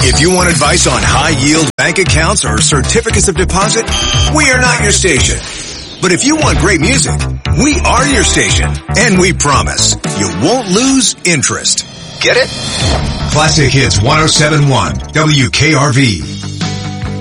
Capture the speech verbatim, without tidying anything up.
If you want advice on high-yield bank accounts or certificates of deposit, we are not your station. But if you want great music, we are your station. And we promise you won't lose interest. Get it? Classic Hits one oh seven point one W K R V.